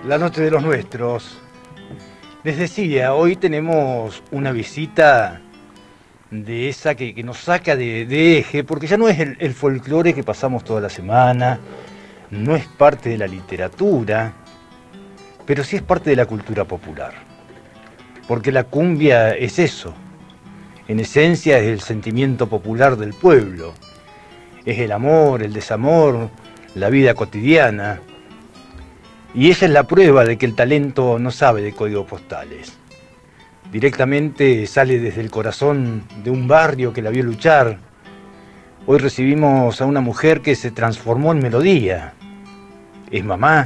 La noche de los nuestros. Les decía, hoy tenemos una visita de esa que nos saca de eje, porque ya no es el folclore que pasamos toda la semana, no es parte de la literatura, pero sí es parte de la cultura popular. Porque la cumbia es eso, en esencia es el sentimiento popular del pueblo, es el amor, el desamor, la vida cotidiana. Y esa es la prueba de que el talento no sabe de códigos postales. Directamente sale desde el corazón de un barrio que la vio luchar. Hoy recibimos a una mujer que se transformó en melodía. Es mamá.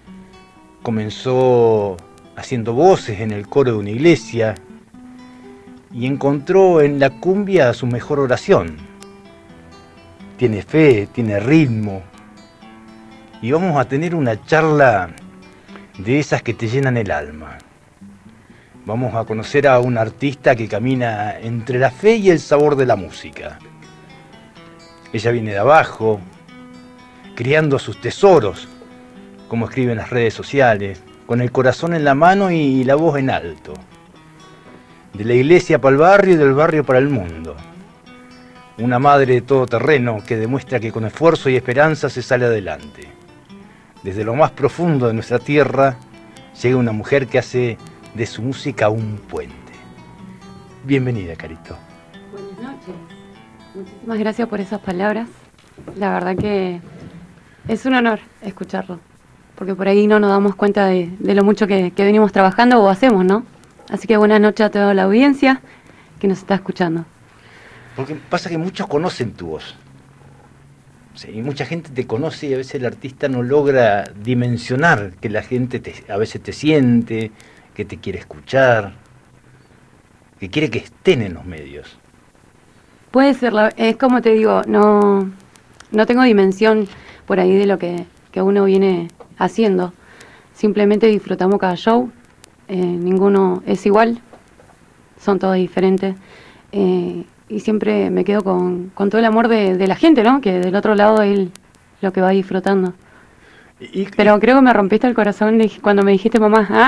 Comenzó haciendo voces en el coro de una iglesia y encontró en la cumbia su mejor oración. Tiene fe, tiene ritmo. Y vamos a tener una charla de esas que te llenan el alma. Vamos a conocer a un artista que camina entre la fe y el sabor de la música. Ella viene de abajo, criando sus tesoros, como escribe en las redes sociales, con el corazón en la mano y la voz en alto. De la iglesia para el barrio y del barrio para el mundo. Una madre todoterreno que demuestra que con esfuerzo y esperanza se sale adelante. Desde lo más profundo de nuestra tierra llega una mujer que hace de su música un puente. Bienvenida, Carito. Buenas noches. Muchísimas gracias por esas palabras. La verdad que es un honor escucharlo, porque por ahí no nos damos cuenta de lo mucho que venimos trabajando o hacemos, ¿no? Así que buenas noches a toda la audiencia que nos está escuchando. Porque pasa que muchos conocen tu voz. Sí, y mucha gente te conoce y a veces el artista no logra dimensionar que la gente a veces te siente, que te quiere escuchar, que quiere que estén en los medios. Puede ser, es como te digo, no tengo dimensión por ahí de lo que uno viene haciendo. Simplemente disfrutamos cada show, ninguno es igual, son todos diferentes. Y siempre me quedo con todo el amor de la gente, ¿no? Que del otro lado es lo que va disfrutando. Pero creo que me rompiste el corazón cuando me dijiste mamá. ¿Ah?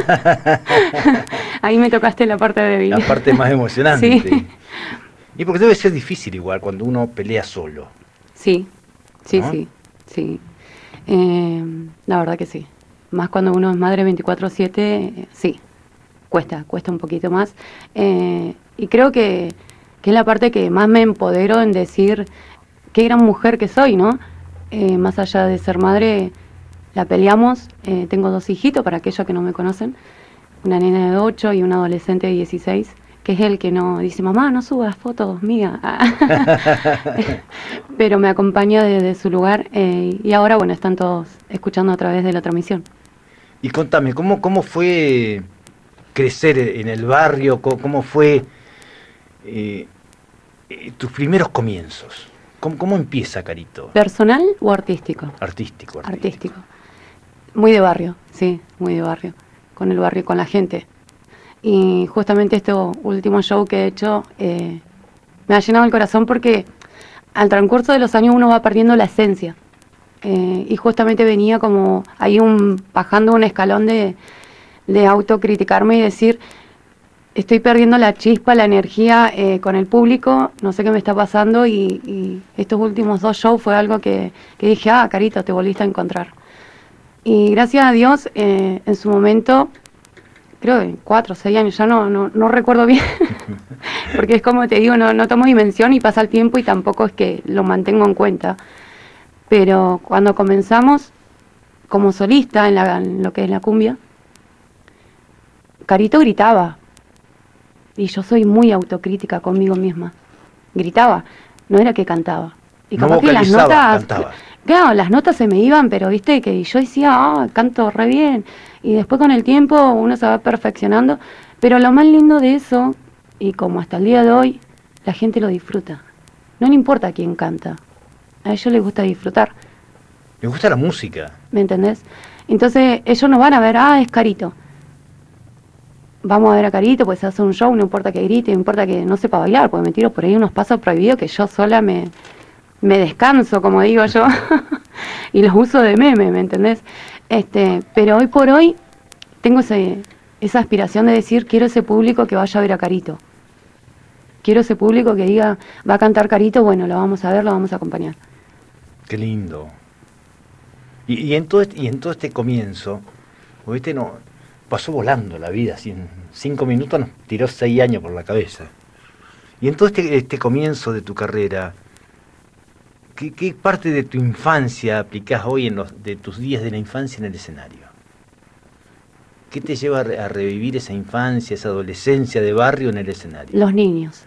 Ahí me tocaste la parte débil. La parte más emocionante. Sí. Y porque debe ser difícil igual cuando uno pelea solo. Sí, sí, ¿no? sí. La verdad que sí. Más cuando uno es madre 24/7, sí. Cuesta un poquito más. Y creo que es la parte que más me empodero en decir qué gran mujer que soy, ¿no? Más allá de ser madre, la peleamos. Tengo 2 hijitos, para aquellos que no me conocen, una nena de 8 y un adolescente de 16, que es el que no dice, mamá, no subas fotos mías. Pero me acompaña desde su lugar y ahora, bueno, están todos escuchando a través de la transmisión. Y contame, ¿cómo fue crecer en el barrio? ¿Cómo fue tus primeros comienzos? ¿Cómo empieza, Carito? ¿Personal o artístico? Artístico. Muy de barrio, sí, muy de barrio. Con el barrio, con la gente. Y justamente este último show que he hecho me ha llenado el corazón porque al transcurso de los años uno va perdiendo la esencia. Y justamente venía como ahí bajando un escalón de autocriticarme y decir, estoy perdiendo la chispa, la energía con el público, no sé qué me está pasando y estos últimos 2 shows fue algo que dije, Carito, te volviste a encontrar. Y gracias a Dios, en su momento, creo que 4 o 6 años, ya no recuerdo bien, porque es como te digo, no tomo dimensión y pasa el tiempo y tampoco es que lo mantengo en cuenta. Pero cuando comenzamos como solista en lo que es la cumbia, Carito gritaba. Y yo soy muy autocrítica conmigo misma. Gritaba, no era que cantaba. Y no capaz que las notas, cantaba. Claro, las notas se me iban, pero viste que yo decía, canto re bien. Y después con el tiempo uno se va perfeccionando. Pero lo más lindo de eso, y como hasta el día de hoy, la gente lo disfruta. No le importa quién canta. A ellos les gusta disfrutar. Les gusta la música. ¿Me entendés? Entonces ellos no van a ver, es Carito. Vamos a ver a Carito, pues se hace un show, no importa que grite, no importa que no sepa bailar, porque me tiro por ahí unos pasos prohibidos que yo sola me descanso, como digo yo. y los uso de meme, ¿me entendés? Pero hoy por hoy tengo esa aspiración de decir, quiero ese público que vaya a ver a Carito. Quiero ese público que diga, va a cantar Carito, bueno, lo vamos a ver, lo vamos a acompañar. Qué lindo. Y en todo este comienzo, ¿viste? No, pasó volando la vida, así en 5 minutos nos tiró 6 años por la cabeza. Y en todo este comienzo de tu carrera, ¿qué parte de tu infancia aplicás hoy de tus días de la infancia en el escenario? ¿Qué te lleva a revivir esa infancia, esa adolescencia de barrio en el escenario? Los niños.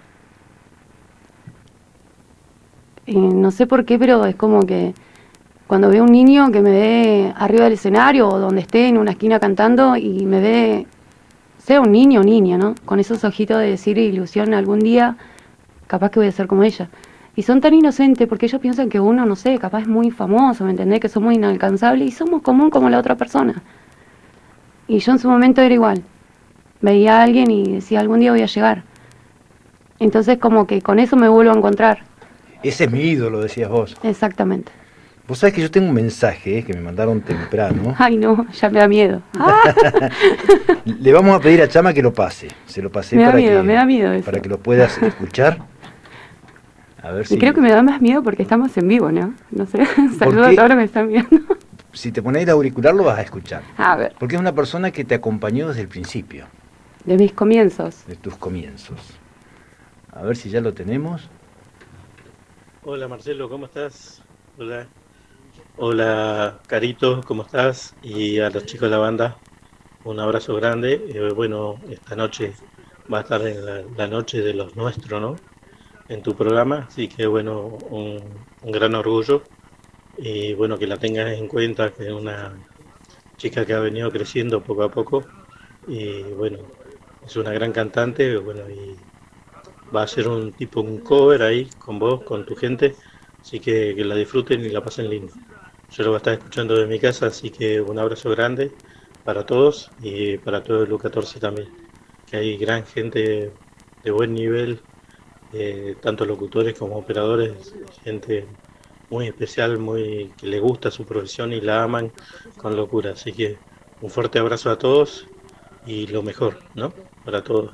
No sé por qué, pero es como que cuando veo un niño que me ve arriba del escenario o donde esté en una esquina cantando y me ve, sea un niño o niña, ¿no? Con esos ojitos de decir ilusión algún día, capaz que voy a ser como ella. Y son tan inocentes porque ellos piensan que uno, no sé, capaz es muy famoso, ¿me entendés? Que somos inalcanzables y somos común como la otra persona. Y yo en su momento era igual. Veía a alguien y decía, algún día voy a llegar. Entonces como que con eso me vuelvo a encontrar. Ese es mi ídolo, decías vos. Exactamente. Vos sabés que yo tengo un mensaje que me mandaron temprano. Ay, no, ya me da miedo. Le vamos a pedir a Chama que lo pase. Se lo pasé me da miedo eso. Para que lo puedas escuchar. A ver si... Y creo que me da más miedo porque estamos en vivo, ¿no? No sé, saludo a todos los que están viendo. Si te pones el auricular lo vas a escuchar. A ver. Porque es una persona que te acompañó desde el principio. De mis comienzos. De tus comienzos. A ver si ya lo tenemos. Hola Marcelo, ¿cómo estás? Hola. Hola Carito, ¿cómo estás? Y a los chicos de la banda, un abrazo grande. Bueno, esta noche va a estar en la noche de los nuestros, ¿no? En tu programa, así que bueno, un gran orgullo. Y bueno, que la tengas en cuenta, que es una chica que ha venido creciendo poco a poco. Y bueno, es una gran cantante, bueno, y va a ser un cover ahí con vos, con tu gente, así que la disfruten y la pasen lindo. Yo lo voy a estar escuchando de mi casa, así que un abrazo grande para todos y para todo el U14 también, que hay gran gente de buen nivel, tanto locutores como operadores, gente muy especial, muy que le gusta su profesión y la aman con locura, así que un fuerte abrazo a todos y lo mejor, ¿no? Para todos.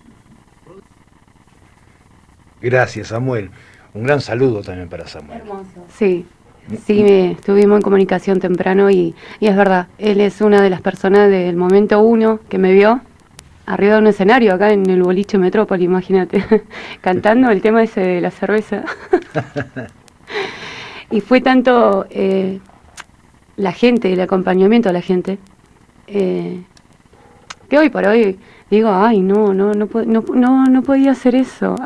Gracias, Samuel. Un gran saludo también para Samuel. Hermoso. Sí, estuvimos en comunicación temprano y es verdad, él es una de las personas del momento 1 que me vio arriba de un escenario acá en el boliche Metrópoli, imagínate, cantando el tema ese de la cerveza. Y fue tanto la gente, el acompañamiento a la gente, que hoy por hoy digo, ay, no podía hacer eso.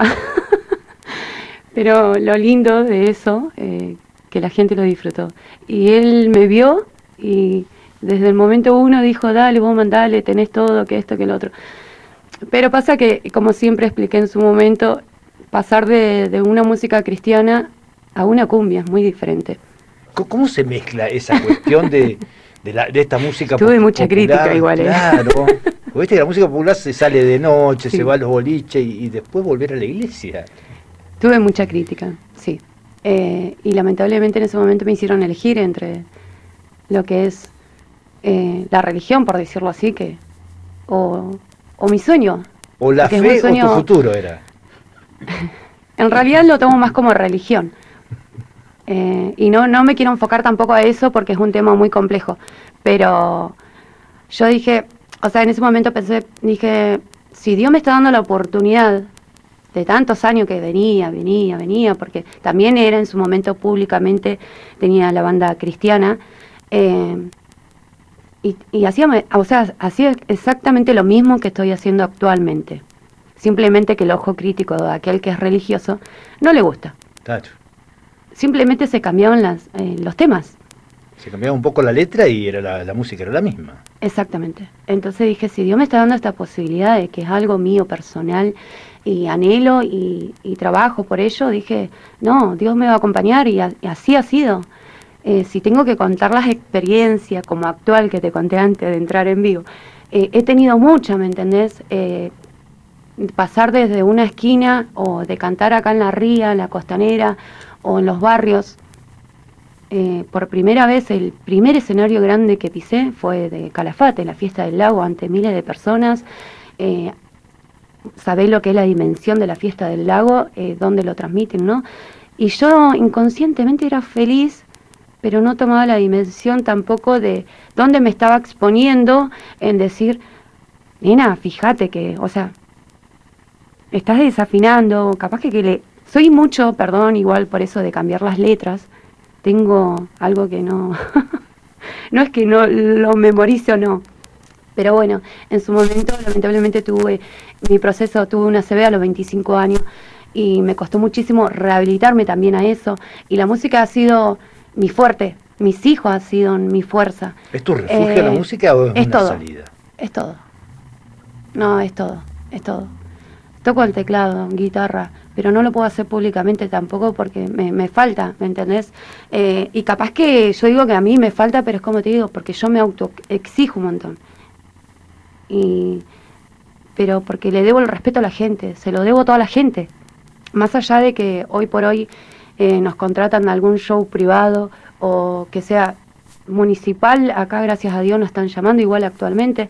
Pero lo lindo de eso, que la gente lo disfrutó. Y él me vio y desde el momento 1 dijo, dale, vos mandale, tenés todo, que esto, que lo otro. Pero pasa que, como siempre expliqué en su momento, pasar de una música cristiana a una cumbia es muy diferente. ¿Cómo se mezcla esa cuestión de esta música popular? Tuve mucha crítica igual. Claro. Viste que la música popular se sale de noche, sí, se va a los boliches y después volver a la iglesia. Tuve mucha crítica, sí. Y lamentablemente en ese momento me hicieron elegir entre lo que es la religión, por decirlo así, o mi sueño. O la fe sueño, o tu futuro era. En realidad lo tomo más como religión. Y no me quiero enfocar tampoco a eso porque es un tema muy complejo. Pero yo dije, o sea, en ese momento dije, si Dios me está dando la oportunidad de tantos años que venía, porque también era en su momento públicamente, tenía la banda cristiana, y hacía exactamente lo mismo que estoy haciendo actualmente. Simplemente que el ojo crítico de aquel que es religioso no le gusta. Tacho. Simplemente se cambiaban los temas. Se cambiaba un poco la letra y era la música era la misma. Exactamente. Entonces dije, si Dios me está dando esta posibilidad de que es algo mío, personal, y anhelo y trabajo por ello, dije, no, Dios me va a acompañar y así ha sido. Si tengo que contar las experiencias como actual que te conté antes de entrar en vivo, he tenido muchas, ¿me entendés? Pasar desde una esquina o de cantar acá en la ría, en la costanera o en los barrios, por primera vez, el primer escenario grande que pisé fue de Calafate, la fiesta del lago, ante miles de personas. Sabés lo que es la dimensión de la fiesta del lago, dónde lo transmiten, ¿no? Y yo inconscientemente era feliz, pero no tomaba la dimensión tampoco de dónde me estaba exponiendo en decir, nena, fíjate que, o sea, estás desafinando, capaz que soy mucho, perdón, igual por eso de cambiar las letras, tengo algo que no, no es que no lo memorice o no, pero bueno, en su momento lamentablemente tuve una ACV a los 25 años y me costó muchísimo rehabilitarme también a eso, y la música ha sido mi fuerte, mis hijos han sido mi fuerza. ¿Es tu refugio la música o es una todo, salida? Es todo. No, es todo. Toco el teclado, guitarra, pero no lo puedo hacer públicamente tampoco porque me falta, ¿me entendés? Y capaz que yo digo que a mí me falta, pero es como te digo, porque yo me autoexijo un montón. Pero porque le debo el respeto a la gente, se lo debo a toda la gente. Más allá de que hoy por hoy nos contratan a algún show privado o que sea municipal, acá gracias a Dios nos están llamando igual actualmente,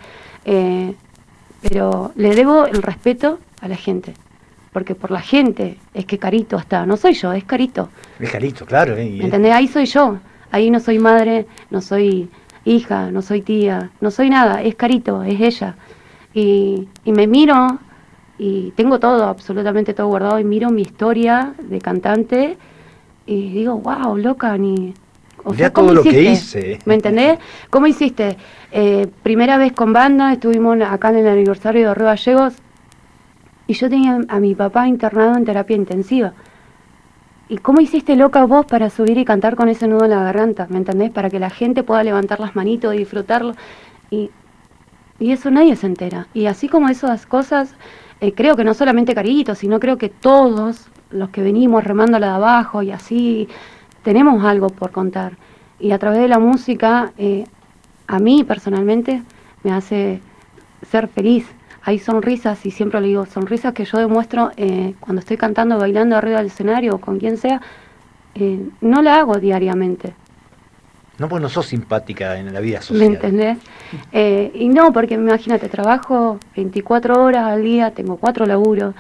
pero le debo el respeto a la gente, porque por la gente es que Carito está, no soy yo, es Carito. Es Carito, claro. ¿Me entendés? Ahí soy yo, ahí no soy madre, no soy hija, no soy tía, no soy nada, es Carito, es ella. Y me miro y tengo todo, absolutamente todo guardado, y miro mi historia de cantante y digo, wow, loca, o sea, todo lo que hice. ¿Me entendés? ¿Cómo hiciste? Primera vez con banda, estuvimos acá en el aniversario de Río Gallegos y yo tenía a mi papá internado en terapia intensiva. ¿Y cómo hiciste, loca, vos para subir y cantar con ese nudo en la garganta? ¿Me entendés? Para que la gente pueda levantar las manitos y disfrutarlo. Y eso nadie se entera. Y así como esas cosas, creo que no solamente Carito, sino creo que todos los que venimos remándola de abajo y así, tenemos algo por contar. Y a través de la música, a mí personalmente, me hace ser feliz. Hay sonrisas, y siempre le digo, sonrisas que yo demuestro cuando estoy cantando, bailando arriba del escenario o con quien sea, no la hago diariamente. No, pues no sos simpática en la vida social. ¿Me entendés? Y no, porque imagínate, trabajo 24 horas al día, tengo 4 laburos.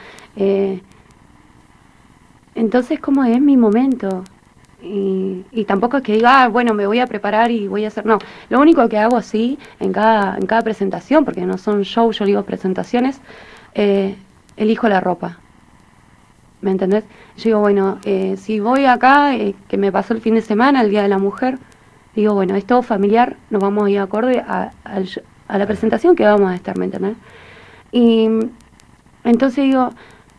Entonces, como es mi momento. Y tampoco es que diga, bueno, me voy a preparar y voy a hacer... No, lo único que hago así, en cada presentación, porque no son shows, yo digo presentaciones, elijo la ropa. ¿Me entendés? Yo digo, bueno, si voy acá, que me pasó el fin de semana, el Día de la Mujer, digo, bueno, es todo familiar, nos vamos a ir acorde a la presentación que vamos a estar, ¿me entendés? Y entonces digo,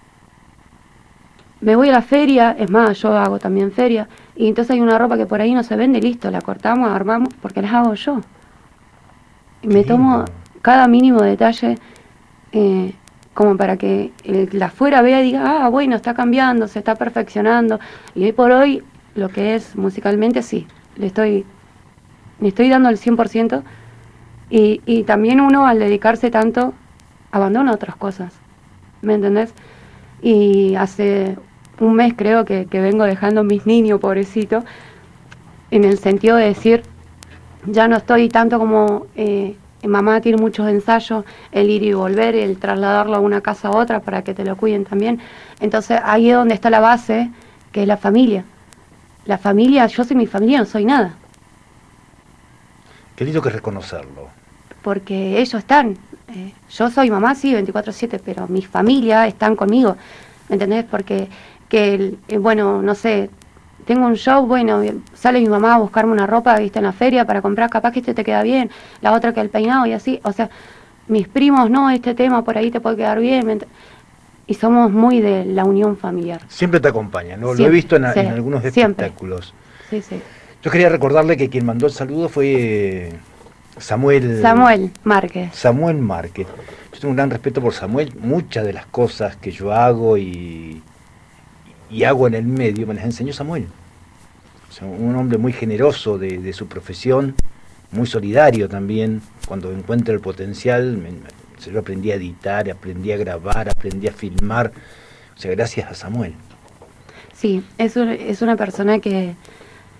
me voy a la feria, es más, yo hago también feria, y entonces hay una ropa que por ahí no se vende, listo, la cortamos, armamos, porque las hago yo. Y me tomo cada mínimo detalle como para que la afuera vea y diga, ah, bueno, está cambiando, se está perfeccionando. Y hoy por hoy, lo que es musicalmente, sí, le estoy dando el 100%, y también uno al dedicarse tanto, abandona otras cosas, ¿me entendés? Y hace un mes creo que vengo dejando mis niños, pobrecito, en el sentido de decir, ya no estoy tanto como mamá tiene muchos ensayos, el ir y volver, el trasladarlo a una casa a otra para que te lo cuiden también. Entonces ahí es donde está la base, que es la familia. La familia, yo soy mi familia, no soy nada. Qué lindo que reconocerlo. Porque ellos están, yo soy mamá, sí, 24/7, pero mi familia están conmigo, ¿me entendés? Porque, bueno, no sé, tengo un show, bueno, sale mi mamá a buscarme una ropa, viste, en la feria para comprar, capaz que este te queda bien, la otra que el peinado y así, o sea, mis primos, no, este tema por ahí te puede quedar bien, y somos muy de la unión familiar. Siempre te acompañan, ¿no? Siempre, lo he visto en sí, algunos espectáculos. Sí, sí. Yo quería recordarle que quien mandó el saludo fue Samuel Márquez. Samuel Márquez. Yo tengo un gran respeto por Samuel. Muchas de las cosas que yo hago y hago en el medio me las enseñó Samuel. O sea, un hombre muy generoso de su profesión, muy solidario también. Cuando encuentra el potencial, yo aprendí a editar, aprendí a grabar, aprendí a filmar. O sea, gracias a Samuel. Sí, es una persona que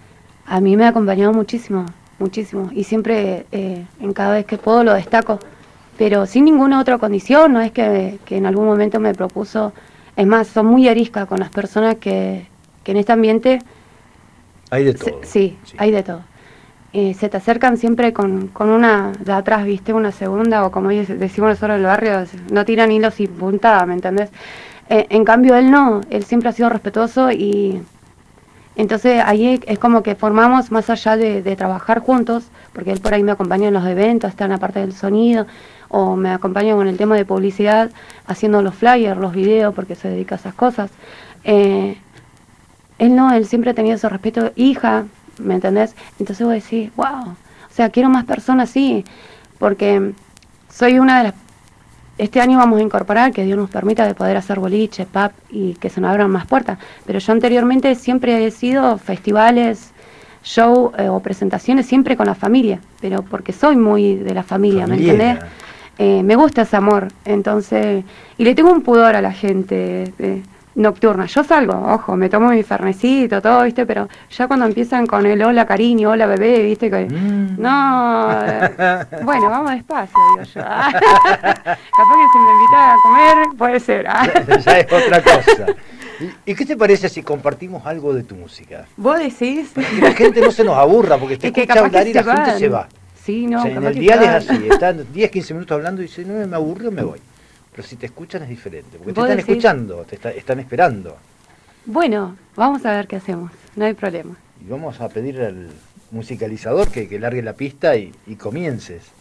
a mí me ha acompañado muchísimo, muchísimo. Y siempre, en cada vez que puedo, lo destaco. Pero sin ninguna otra condición, no es que en algún momento me propuso. Es más, son muy ariscas con las personas que en este ambiente... Hay de todo. Sí, hay de todo. Se te acercan siempre con una de atrás, ¿viste? Una segunda, o como decimos nosotros en el barrio, no tiran hilos sin punta, ¿me entendés? En cambio él no, él siempre ha sido respetuoso y entonces ahí es como que formamos, más allá de trabajar juntos, porque él por ahí me acompaña en los eventos, está en la parte del sonido, o me acompaña con el tema de publicidad, haciendo los flyers, los videos, porque se dedica a esas cosas. Él no, él siempre ha tenido ese respeto, hija, ¿me entendés? Entonces vos decís, wow, o sea, quiero más personas así, porque soy una de las... Este año vamos a incorporar, que Dios nos permita, de poder hacer boliche, pub, y que se nos abran más puertas. Pero yo anteriormente siempre he sido festivales, show o presentaciones, siempre con la familia, pero porque soy muy de la familia, ¿me entendés? Me gusta ese amor, entonces... Y le tengo un pudor a la gente... nocturna. Yo salgo, ojo, me tomo mi fernecito, todo, ¿viste? Pero ya cuando empiezan con el hola cariño, hola bebé, ¿viste? Que, no, bueno, vamos despacio, digo yo. Capaz que si me invitas a comer, puede ser. Ya es otra cosa. ¿Y qué te parece si compartimos algo de tu música? ¿Vos decís? Para que la gente no se nos aburra, porque te escucha hablar y la gente se va. Sí, no, o sea, en el dial es así, están 10, 15 minutos hablando y dice, no, me aburro, me voy. Pero si te escuchan es diferente, porque te están escuchando, están esperando. Bueno, vamos a ver qué hacemos, no hay problema. Y vamos a pedir al musicalizador que largue la pista y comiences.